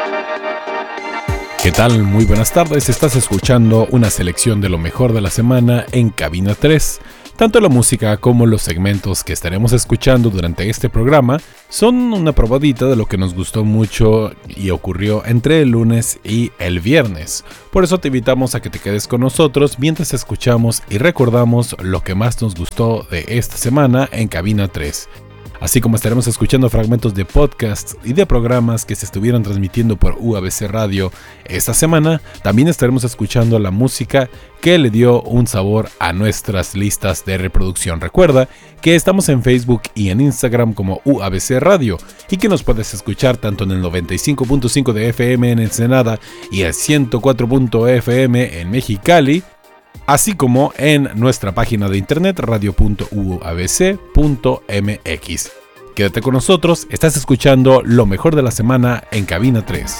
¿Qué tal? Muy buenas tardes, estás escuchando una selección de lo mejor de la semana en Cabina 3. Tanto la música como los segmentos que estaremos escuchando durante este programa son una probadita de lo que nos gustó mucho y ocurrió entre el lunes y el viernes. Por eso te invitamos a que te quedes con nosotros mientras escuchamos y recordamos lo que más nos gustó de esta semana en Cabina 3. Así como estaremos escuchando fragmentos de podcasts y de programas que se estuvieron transmitiendo por UABC Radio esta semana, también estaremos escuchando la música que le dio un sabor a nuestras listas de reproducción. Recuerda que estamos en Facebook y en Instagram como UABC Radio y que nos puedes escuchar tanto en el 95.5 de FM en Ensenada y el 104.fm en Mexicali, así como en nuestra página de internet radio.uabc.mx. Quédate con nosotros, estás escuchando lo mejor de la semana en Cabina 3.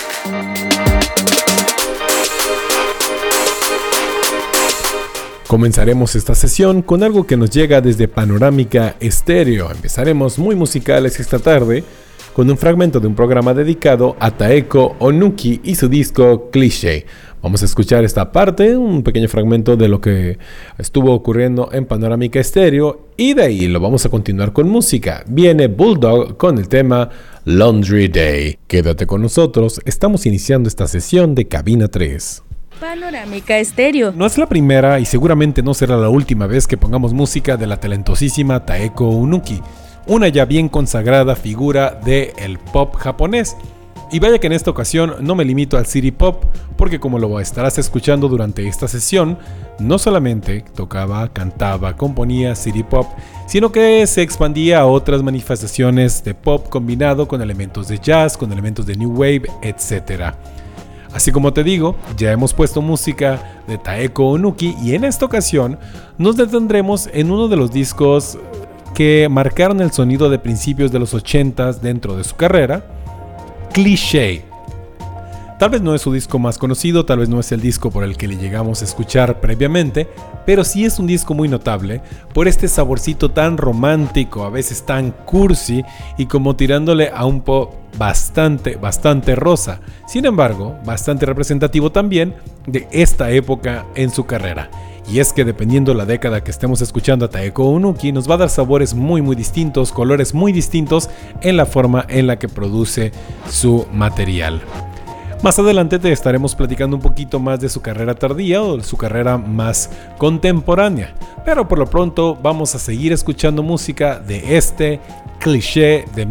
Comenzaremos esta sesión con algo que nos llega desde Panorámica Estéreo. Empezaremos muy musicales esta tarde con un fragmento de un programa dedicado a Taeko Onuki y su disco Cliché. Vamos a escuchar esta parte, un pequeño fragmento de lo que estuvo ocurriendo en Panorámica Estéreo y de ahí lo vamos a continuar con música. Viene Bulldog con el tema Laundry Day. Quédate con nosotros, estamos iniciando esta sesión de Cabina 3. Panorámica Estéreo. No es la primera y seguramente no será la última vez que pongamos música de la talentosísima Taeko Onuki, una ya bien consagrada figura del pop japonés. Y vaya que en esta ocasión no me limito al city pop, porque como lo estarás escuchando durante esta sesión, no solamente tocaba, cantaba, componía city pop, sino que se expandía a otras manifestaciones de pop combinado con elementos de jazz, con elementos de new wave, etc. Así como te digo, ya hemos puesto música de Taeko Onuki y en esta ocasión nos detendremos en uno de los discos que marcaron el sonido de principios de los 80s dentro de su carrera, Cliché. Tal vez no es su disco más conocido, tal vez no es el disco por el que le llegamos a escuchar previamente, pero sí es un disco muy notable por este saborcito tan romántico, a veces tan cursi y como tirándole a un pop bastante rosa. Sin embargo, bastante representativo también de esta época en su carrera. Y es que dependiendo la década que estemos escuchando a Taeko Onuki, nos va a dar sabores muy distintos, colores muy distintos en la forma en la que produce su material. Más adelante te estaremos platicando un poquito más de su carrera tardía o de su carrera más contemporánea. Pero por lo pronto vamos a seguir escuchando música de este Cliché de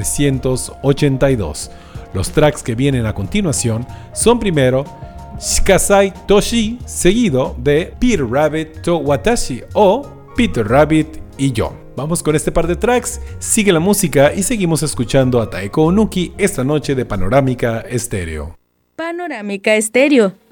1982. Los tracks que vienen a continuación son primero Shikasai Toshi, seguido de Peter Rabbit to Watashi o Peter Rabbit y yo. Vamos con este par de tracks, sigue la música y seguimos escuchando a Taeko Onuki esta noche de Panorámica Estéreo. Panorámica Estéreo.